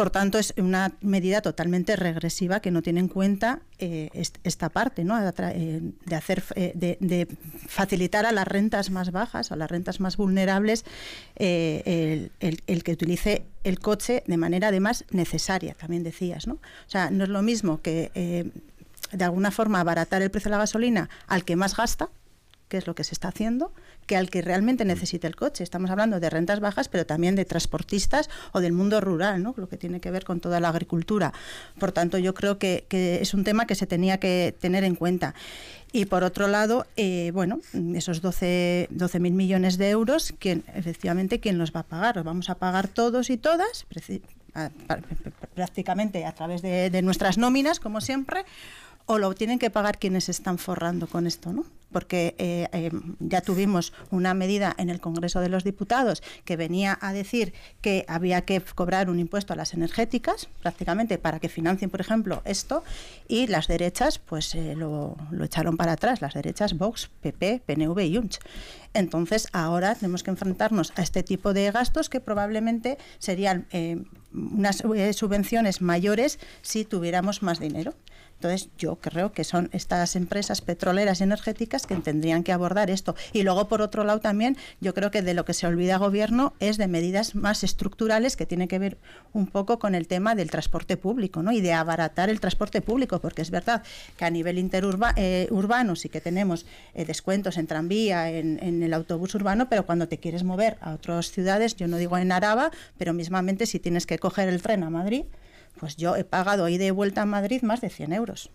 Por tanto, es una medida totalmente regresiva que no tiene en cuenta esta parte, ¿no? de facilitar a las rentas más bajas, a las rentas más vulnerables, el que utilice el coche de manera además necesaria, también decías, ¿no? O sea, no es lo mismo que de alguna forma abaratar el precio de la gasolina al que más gasta, que es lo que se está haciendo, que al que realmente necesite el coche. Estamos hablando de rentas bajas, pero también de transportistas o del mundo rural, ¿no? Lo que tiene que ver con toda la agricultura. Por tanto, yo creo que es un tema que se tenía que tener en cuenta. Y por otro lado, esos 12.000 millones de euros, efectivamente, ¿quién los va a pagar? Los vamos a pagar todos y todas, prácticamente a través de nuestras nóminas, como siempre, o lo tienen que pagar quienes se están forrando con esto, ¿no? Porque ya tuvimos una medida en el Congreso de los Diputados que venía a decir que había que cobrar un impuesto a las energéticas, prácticamente para que financien, por ejemplo, esto, y las derechas pues lo echaron para atrás, las derechas Vox, PP, PNV y Junts. Entonces, ahora tenemos que enfrentarnos a este tipo de gastos que probablemente serían unas subvenciones mayores si tuviéramos más dinero. Entonces, yo creo que son estas empresas petroleras y energéticas que tendrían que abordar esto. Y luego, por otro lado, también, yo creo que de lo que se olvida el Gobierno es de medidas más estructurales que tienen que ver un poco con el tema del transporte público, ¿no? Y de abaratar el transporte público, porque es verdad que a nivel urbano sí que tenemos descuentos en tranvía, en el autobús urbano, pero cuando te quieres mover a otras ciudades, yo no digo en Araba, pero mismamente si tienes que coger el tren a Madrid, pues yo he pagado ida y vuelta a Madrid más de 100 euros.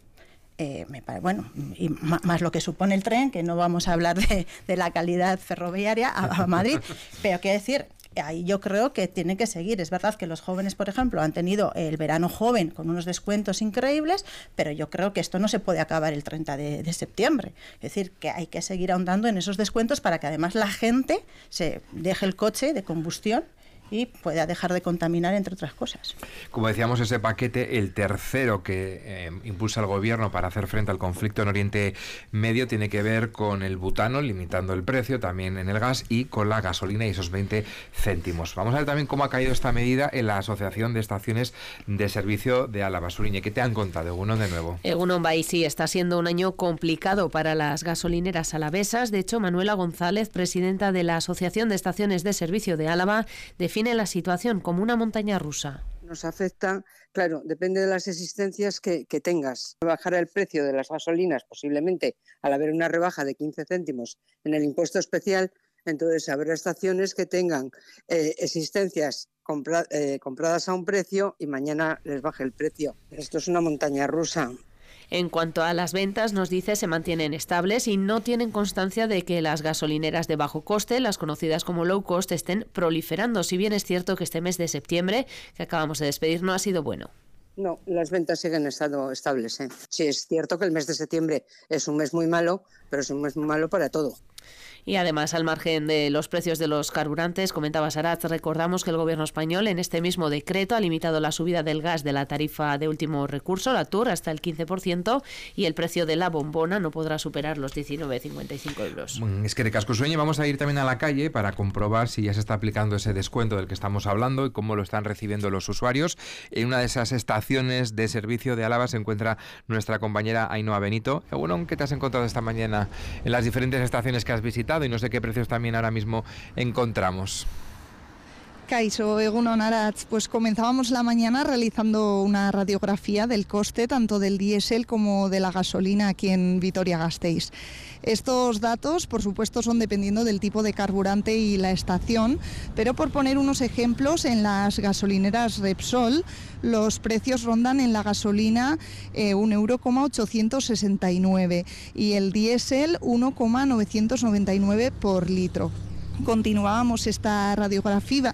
Y más lo que supone el tren, que no vamos a hablar de la calidad ferroviaria a Madrid, pero quiero decir, ahí yo creo que tiene que seguir. Es verdad que los jóvenes, por ejemplo, han tenido el verano joven con unos descuentos increíbles, pero yo creo que esto no se puede acabar el 30 de septiembre. Es decir, que hay que seguir ahondando en esos descuentos para que además la gente se deje el coche de combustión y pueda dejar de contaminar, entre otras cosas. Como decíamos, ese paquete, el tercero que impulsa el Gobierno para hacer frente al conflicto en Oriente Medio, tiene que ver con el butano, limitando el precio, también en el gas, y con la gasolina y esos 20 céntimos. Vamos a ver también cómo ha caído esta medida en la Asociación de Estaciones de Servicio de Álava. Suriñe, ¿qué te han contado? Egunon de nuevo. Egunon Bai, sí, está siendo un año complicado para las gasolineras alavesas. De hecho, Manuela González, presidenta de la Asociación de Estaciones de Servicio de Álava, define la situación como una montaña rusa. Nos afecta, claro, depende de las existencias que tengas. Bajará el precio de las gasolinas posiblemente al haber una rebaja de 15 céntimos en el impuesto especial, entonces habrá estaciones que tengan existencias compradas a un precio y mañana les baje el precio. Esto es una montaña rusa. En cuanto a las ventas, nos dice, se mantienen estables y no tienen constancia de que las gasolineras de bajo coste, las conocidas como low cost, estén proliferando. Si bien es cierto que este mes de septiembre, que acabamos de despedir, no ha sido bueno. No, las ventas siguen estando estables. Sí, es cierto que el mes de septiembre es un mes muy malo, pero es un mes muy malo para todo. Y además, al margen de los precios de los carburantes, comentaba Sarat, recordamos que el Gobierno español en este mismo decreto ha limitado la subida del gas de la tarifa de último recurso, la TUR, hasta el 15%, y el precio de la bombona no podrá superar los 19,55 euros. Es que de casco sueño vamos a ir también a la calle para comprobar si ya se está aplicando ese descuento del que estamos hablando y cómo lo están recibiendo los usuarios. En una de esas estaciones de servicio de Álava se encuentra nuestra compañera Ainhoa Benito. Bueno, ¿qué te has encontrado esta mañana en las diferentes estaciones que has visitado? Y no sé qué precios también ahora mismo encontramos. Kaixo, egunon Aratz. Pues comenzábamos la mañana realizando una radiografía del coste tanto del diésel como de la gasolina aquí en Vitoria-Gasteiz. Estos datos, por supuesto, son dependiendo del tipo de carburante y la estación, pero por poner unos ejemplos, en las gasolineras Repsol los precios rondan en la gasolina 1,869 € y el diésel 1,999 por litro. Continuábamos esta radiografía,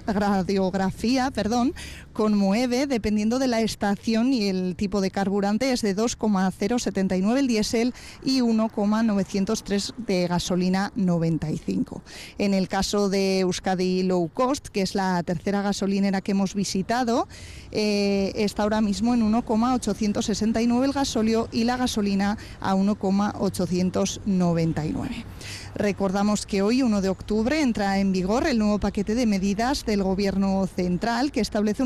con Moeve, dependiendo de la estación y el tipo de carburante, es de 2,079 el diésel y 1,903 de gasolina 95. En el caso de Euskadi Low Cost, que es la tercera gasolinera que hemos visitado, está ahora mismo en 1,869 el gasóleo y la gasolina a 1,899. Recordamos que hoy, 1 de octubre, entra en vigor el nuevo paquete de medidas del Gobierno central que establece